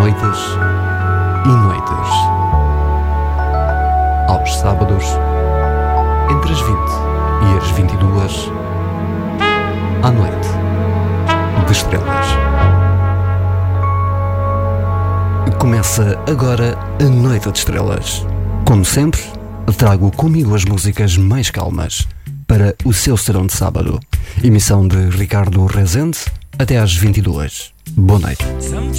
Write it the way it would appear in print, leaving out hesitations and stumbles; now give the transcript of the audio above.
noites e noites. Aos sábados, entre as 20 e as 22, à noite de estrelas. Começa agora a Noite de Estrelas. Como sempre, trago comigo as músicas mais calmas para o seu serão de sábado. Emissão de Ricardo Rezende até às 22. Boa noite.